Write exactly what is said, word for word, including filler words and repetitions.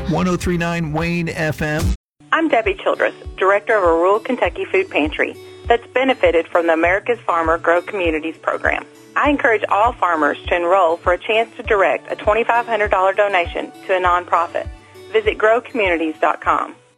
ten thirty-nine Wayne F M. I'm Debbie Childress, director of a rural Kentucky food pantry that's benefited from the America's Farmer Grow Communities program. I encourage all farmers to enroll for a chance to direct a twenty-five hundred dollars donation to a nonprofit. Visit grow communities dot com.